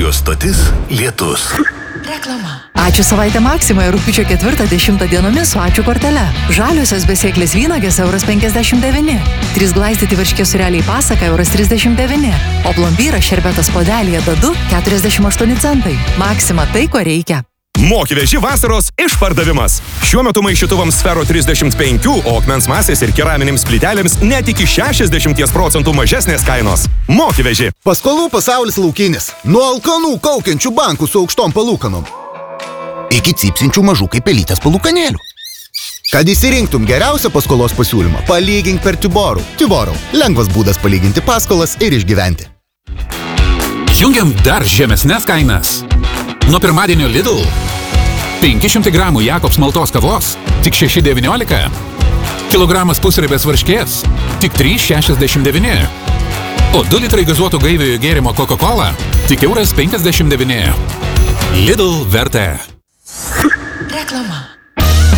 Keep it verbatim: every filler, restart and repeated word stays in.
Radio stotis Lietus. Reklama. Ačiū savaitę Maksimoje rugpjūčio ketvirtą dešimtą dienomis su ačiū kortele. Žaliosios besėklės vynagės euras penkiasdešimt devyni. Trys glaistyti varškės sureliai pasaka euras trisdešimt devyni. O plombyras šerbetas podelyje dadu keturiasdešimt aštuoni centai. Maksima tai, ko reikia. Moki-veži vasaros išpardavimas. Šiuo metu maišytuvams Sfero trisdešimt penki, o akmens masės ir keraminėms plytelėms net iki šešiasdešimt procentų mažesnės kainos. Moki-veži. Paskolų pasaulis laukinis. Nuo alkanų kaukiančių bankų su aukštom palūkanom iki cypsinčių mažų kaip pelytės palūkanėlių. Kad įsirinktum geriausią paskolos pasiūlymą, palygink per Tiborų. Tiborų. Lengvas būdas palyginti paskolas ir išgyventi. Jungiam dar žemesnes kainas. Nuo pirmadienio Lidl. penki šimtai gramų Jakobs maltos kavos. Tik šeši devyniolika. Kilogramas pusribės varškės. Tik trys šešiasdešimt devyni. O du litrai gazuoto gaiviojo gėrimo Coca-Cola. Tik euras penkiasdešimt devyni. Lidl vertė. Reklama.